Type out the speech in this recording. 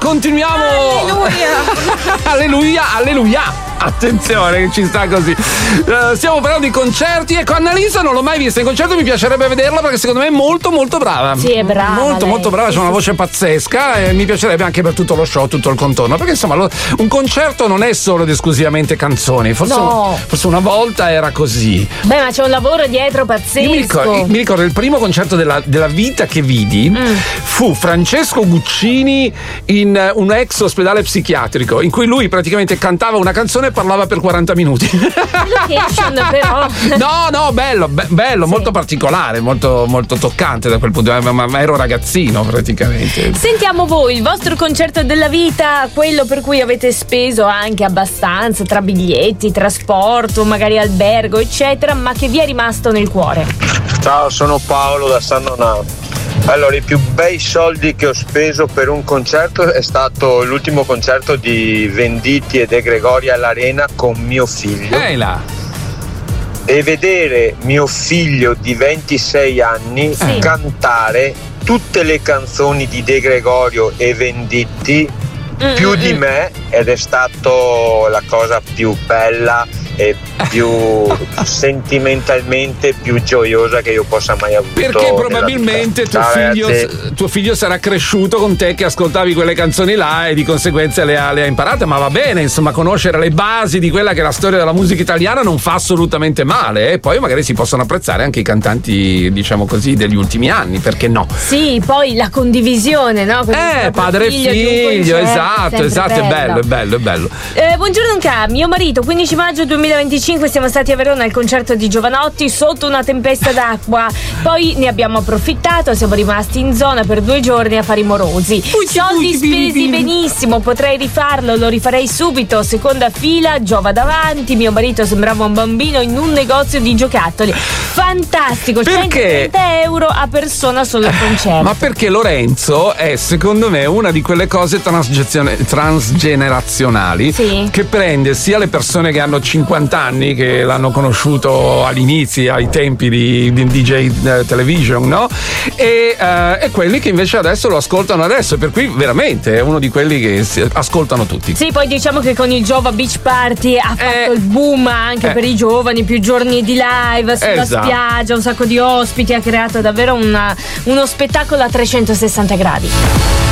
continuiamo. Alleluia, alleluia. Attenzione che ci sta così. Stiamo parlando di concerti. Ecco, Annalisa non l'ho mai vista in concerto, mi piacerebbe vederla perché secondo me è molto molto brava. Sì, è brava. Molto lei. molto brava, c'ha una voce pazzesca e mi piacerebbe anche per tutto lo show, tutto il contorno. Perché insomma un concerto non è solo ed esclusivamente canzoni. Forse una volta era così. Beh, ma c'è un lavoro dietro pazzesco. Io mi ricordo il primo concerto della vita che vidi fu Francesco Guccini in un ex ospedale psichiatrico in cui lui praticamente cantava una canzone e parlava per 40 minuti. Location però. No, bello, sì. Molto particolare, molto, molto toccante da quel punto di vista, ma ero ragazzino praticamente. Sentiamo voi il vostro concerto della vita, quello per cui avete speso anche abbastanza tra biglietti, trasporto, magari albergo, eccetera, ma che vi è rimasto nel cuore. Ciao, sono Paolo da San Donato. Allora, i più bei soldi che ho speso per un concerto è stato l'ultimo concerto di Venditti e De Gregori all'Arena con mio figlio. E vedere mio figlio di 26 anni cantare tutte le canzoni di De Gregorio e Venditti più di me, ed è stato la cosa più bella e più sentimentalmente più gioiosa che io possa mai avuto. Perché probabilmente tuo figlio sarà cresciuto con te che ascoltavi quelle canzoni là e di conseguenza le ha imparate, ma va bene, insomma, conoscere le basi di quella che è la storia della musica italiana non fa assolutamente male, e poi magari si possono apprezzare anche i cantanti, diciamo così, degli ultimi anni, perché no? Sì, poi la condivisione, no? Padre e figlio, esatto, è bello. Buongiorno Anca, mio marito, 15 maggio 2025 siamo stati a Verona al concerto di Giovanotti sotto una tempesta d'acqua, poi ne abbiamo approfittato, siamo rimasti in zona per 2 giorni a fare i morosi. Soldi spesi benissimo, potrei rifarlo, lo rifarei subito. Seconda fila, Giova davanti, mio marito sembrava un bambino in un negozio di giocattoli. Fantastico, perché? 130 euro a persona solo il concerto. Ma perché Lorenzo è secondo me una di quelle cose transgenerazionali che prende sia le persone che hanno 50 anni, che l'hanno conosciuto all'inizio, ai tempi di DJ Television, no? E quelli che invece adesso lo ascoltano adesso, per cui veramente è uno di quelli che ascoltano tutti. Sì, poi diciamo che con il Giova Beach Party ha fatto il boom anche per i giovani, più giorni di live sulla spiaggia, un sacco di ospiti, ha creato davvero uno spettacolo a 360 gradi.